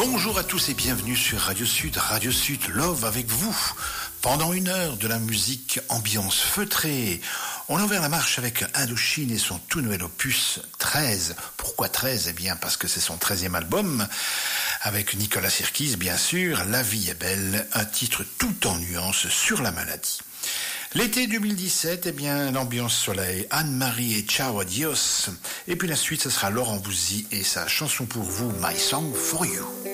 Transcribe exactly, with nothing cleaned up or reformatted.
Bonjour à tous et bienvenue sur Radio Sud, Radio Sud Love avec vous. Pendant une heure de la musique ambiance feutrée, on a ouvert la marche avec Indochine et son tout nouvel opus treize. Pourquoi treize? Eh bien parce que c'est son treizième album, avec Nicolas Sirkis bien sûr, La vie est belle, un titre tout en nuances sur la maladie. L'été deux mille dix-sept, eh bien, l'ambiance soleil, Anne-Marie et Ciao Adios. Et puis la suite, ce sera Laurent Bouzy et sa chanson pour vous, My Song for You.